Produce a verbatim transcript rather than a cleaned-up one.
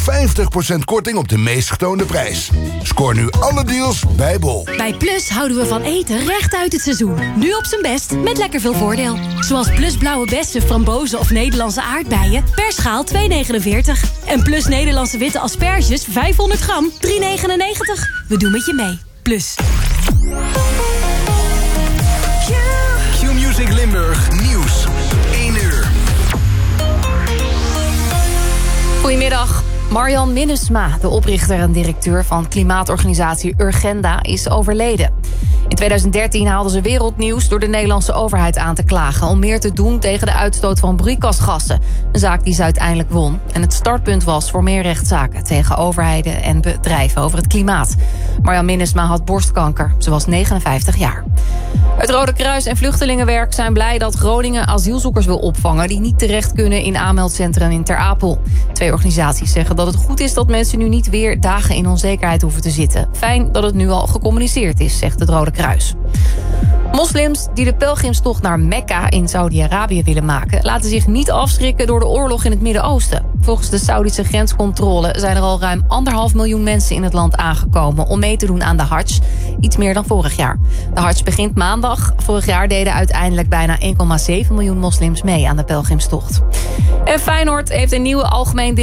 vijftig procent korting op de meest getoonde prijs. Scoor nu alle deals bij Bol. Bij Plus houden we van eten recht uit het seizoen. Nu op zijn best met lekker veel voordeel. Zoals Plus blauwe bessen, frambozen of Nederlandse aardbeien per schaal twee negenenveertig. En Plus Nederlandse witte asperges vijfhonderd gram drie negenennegentig. We doen met je mee. Plus. Q-Music Limburg Nieuws. één uur. Goedemiddag. Marjan Minnesma, de oprichter en directeur van klimaatorganisatie Urgenda, is overleden. In tweeduizend dertien haalde ze wereldnieuws door de Nederlandse overheid aan te klagen om meer te doen tegen de uitstoot van broeikasgassen. Een zaak die ze uiteindelijk won. En het startpunt was voor meer rechtszaken tegen overheden en bedrijven over het klimaat. Marjan Minnesma had borstkanker. Ze was negenenvijftig jaar. Het Rode Kruis en Vluchtelingenwerk zijn blij dat Groningen asielzoekers wil opvangen die niet terecht kunnen in aanmeldcentrum in Ter Apel. Twee organisaties zeggen dat het goed is dat mensen nu niet weer dagen in onzekerheid hoeven te zitten. Fijn dat het nu al gecommuniceerd is, zegt het Rode Kruis. Moslims die de pelgrimstocht naar Mekka in Saudi-Arabië willen maken, laten zich niet afschrikken door de oorlog in het Midden-Oosten. Volgens de Saudische grenscontrole zijn er al ruim anderhalf miljoen mensen in het land aangekomen om mee te doen aan de Hajj. Iets meer dan vorig jaar. De Hajj begint maandag. Vorig jaar deden uiteindelijk bijna één komma zeven miljoen moslims mee aan de pelgrimstocht. En Feyenoord heeft een nieuwe algemeen